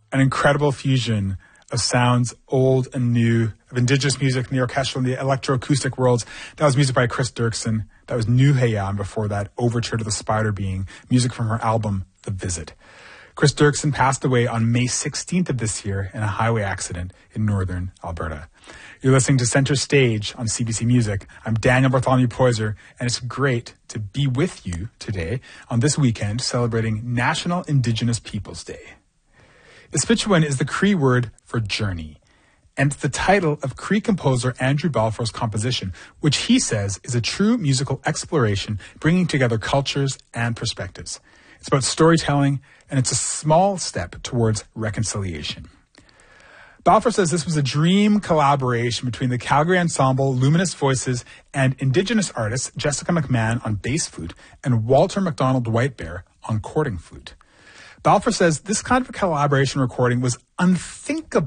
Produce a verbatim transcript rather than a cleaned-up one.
an incredible fusion of sounds, old and new, of indigenous music in the orchestral and the electroacoustic worlds. That was music by Chris Dirksen. That was Nuheya, and before that, Overture to the Spider Being, music from her album, The Visit. Chris Dirksen passed away on May sixteenth of this year in a highway accident in northern Alberta. You're listening to Center Stage on C B C Music. I'm Daniel Bartholomew Poyser, and it's great to be with you today on this weekend celebrating National Indigenous Peoples Day. Ispituin is the Cree word for journey, and it's the title of Cree composer Andrew Balfour's composition, which he says is a true musical exploration bringing together cultures and perspectives. It's about storytelling, and it's a small step towards reconciliation. Balfour says this was a dream collaboration between the Calgary Ensemble, Luminous Voices, and Indigenous artists Jessica McMahon on bass flute and Walter MacDonald Whitebear on cording flute. Balfour says this kind of a collaboration recording was unthinkable